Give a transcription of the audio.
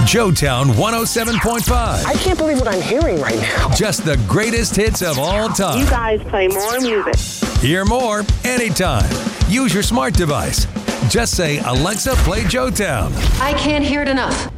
Joetown 107.5. I can't believe what I'm hearing right now. Just the greatest hits of all time. You guys play more music. Hear more anytime. Use your smart device. Just say, Alexa, play Joetown. I can't hear it enough.